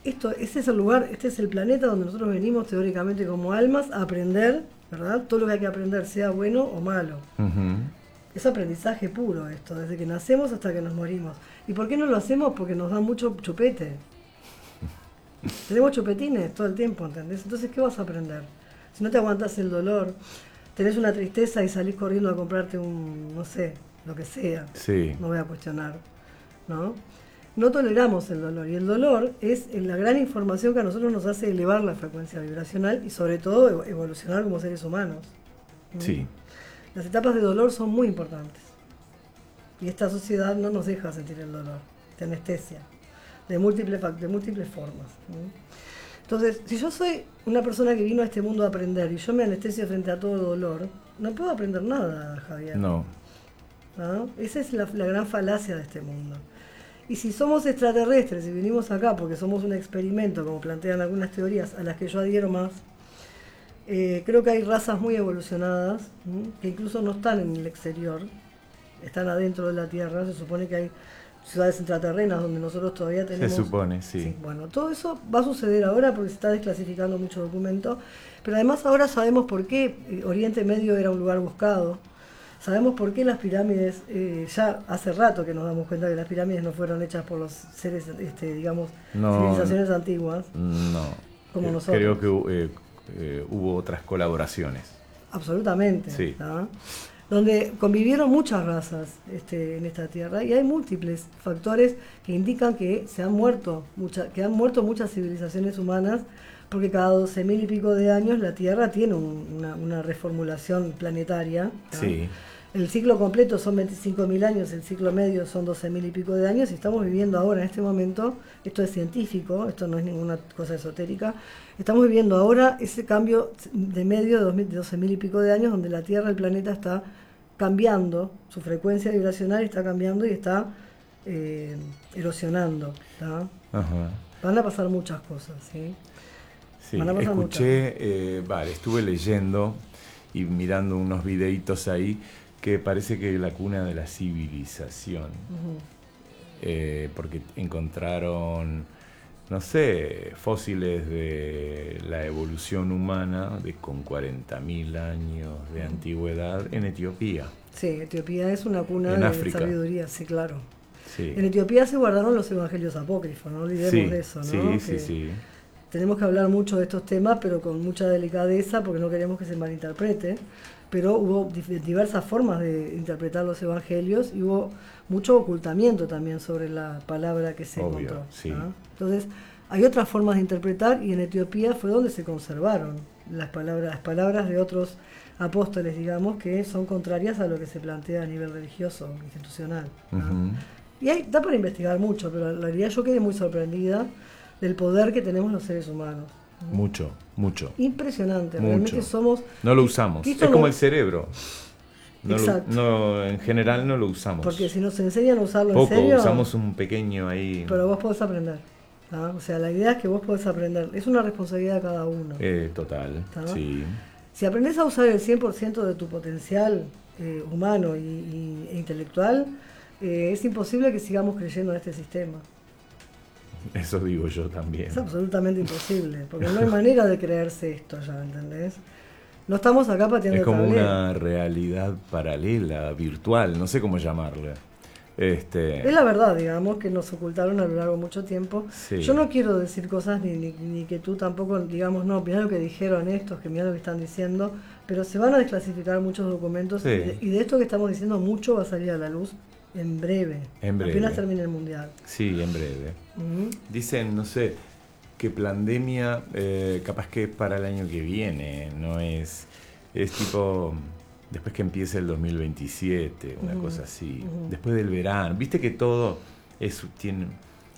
ese es el lugar, este es el planeta donde nosotros venimos teóricamente como almas a aprender, ¿verdad? Todo lo que hay que aprender, sea bueno o malo. Uh-huh. Es aprendizaje puro esto, desde que nacemos hasta que nos morimos. ¿Y por qué no lo hacemos? Porque nos dan mucho chupete. Tenemos chupetines todo el tiempo, ¿entendés? Entonces, ¿qué vas a aprender? Si no te aguantas el dolor, tenés una tristeza y salís corriendo a comprarte no sé, lo que sea. Sí. No voy a cuestionar, ¿no? No toleramos el dolor, y el dolor es la gran información que a nosotros nos hace elevar la frecuencia vibracional y sobre todo evolucionar como seres humanos. Sí. Las etapas de dolor son muy importantes y esta sociedad no nos deja sentir el dolor, te anestesia de múltiples formas. Entonces, si yo soy una persona que vino a este mundo a aprender y yo me anestesio frente a todo dolor, no puedo aprender nada, Javier. No. ¿No? Esa es la gran falacia de este mundo. Y si somos extraterrestres y vinimos acá porque somos un experimento, como plantean algunas teorías a las que yo adhiero más, creo que hay razas muy evolucionadas, que incluso no están en el exterior, están adentro de la Tierra. Se supone que hay ciudades intraterrenas donde nosotros todavía tenemos... Se supone, sí. Bueno, todo eso va a suceder ahora porque se está desclasificando mucho documento, pero además ahora sabemos por qué Oriente Medio era un lugar buscado. Sabemos por qué las pirámides, ya hace rato que nos damos cuenta que las pirámides no fueron hechas por los seres, civilizaciones antiguas, como nosotros. Creo que hubo otras colaboraciones. Absolutamente. Sí. ¿No? Donde convivieron muchas razas en esta tierra, y hay múltiples factores que indican que han muerto muchas civilizaciones humanas, porque cada 12.000 y pico de años la Tierra tiene una reformulación planetaria. ¿No? Sí. El ciclo completo son 25.000 años, el ciclo medio son 12.000 y pico de años, y estamos viviendo ahora, en este momento, esto es científico, esto no es ninguna cosa esotérica, estamos viviendo ahora ese cambio de medio de 12.000 y pico de años, donde la Tierra, el planeta, está cambiando, su frecuencia vibracional está cambiando y está erosionando. ¿No? Ajá. Van a pasar muchas cosas, ¿sí? Sí, escuché, estuve leyendo y mirando unos videitos ahí, que parece que la cuna de la civilización, porque encontraron, no sé, fósiles de la evolución humana con 40.000 años de antigüedad en Etiopía. Sí, Etiopía es una cuna de África. Sabiduría, sí, claro. Sí. En Etiopía se guardaron los evangelios apócrifos, no olvidemos de eso, ¿no? Sí. Tenemos que hablar mucho de estos temas, pero con mucha delicadeza, porque no queremos que se malinterprete. Pero hubo diversas formas de interpretar los evangelios y hubo mucho ocultamiento también sobre la palabra que se encontró. Sí. ¿No? Entonces, hay otras formas de interpretar, y en Etiopía fue donde se conservaron las palabras de otros apóstoles, digamos, que son contrarias a lo que se plantea a nivel religioso, institucional. ¿No? Uh-huh. Y da para investigar mucho, pero en realidad yo quedé muy sorprendida del poder que tenemos los seres humanos. Mucho. Impresionante, mucho. Realmente somos... No lo usamos, es como el cerebro. Exacto. En general no lo usamos. Porque si nos enseñan a usarlo poco, en serio... usamos un pequeño ahí... Pero vos podés aprender. ¿Ah? O sea, la idea es que vos podés aprender. Es una responsabilidad de cada uno. Total, ¿Ah? Sí. Si aprendés a usar el 100% de tu potencial humano e intelectual, es imposible que sigamos creyendo en este sistema. Eso digo yo también. Es absolutamente imposible, porque no hay manera de creerse esto ya, ¿entendés? No estamos acá pateando el tablero. Es como una realidad paralela, virtual, no sé cómo llamarle. Es la verdad, digamos, que nos ocultaron a lo largo de mucho tiempo. Sí. Yo no quiero decir cosas ni que tú tampoco, digamos, no, mirá lo que dijeron estos, que mirá lo que están diciendo, pero se van a desclasificar muchos documentos, sí. y de esto que estamos diciendo mucho va a salir a la luz en breve. Apenas termine el mundial. Sí, en breve. Uh-huh. Dicen, no sé, que pandemia capaz que para el año que viene, no es tipo después que empiece el 2027, una cosa así, después del verano. Viste que todo tiene...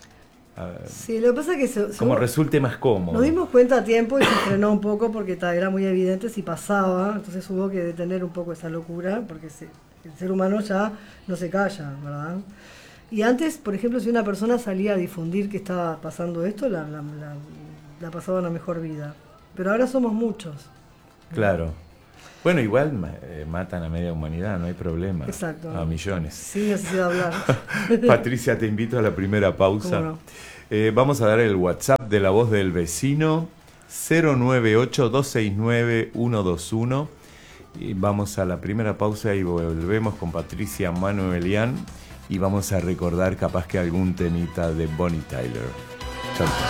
sí, lo que pasa es que como resulte más cómodo. Nos dimos cuenta a tiempo y se frenó un poco porque era muy evidente si pasaba, entonces hubo que detener un poco esa locura, porque el ser humano ya no se calla, ¿verdad? Y antes, por ejemplo, si una persona salía a difundir que estaba pasando esto, la pasaba una mejor vida. Pero ahora somos muchos. Claro. Bueno, igual matan a media humanidad, no hay problema. Exacto. A millones. Sin necesidad de hablar. Patricia, te invito a la primera pausa. ¿Cómo no? Vamos a dar el WhatsApp WhatsApp de La Voz del Vecino, 098-269-121. Y vamos a la primera pausa y volvemos con Patricia Manuelian y vamos a recordar capaz que algún temita de Bonnie Tyler. Chau.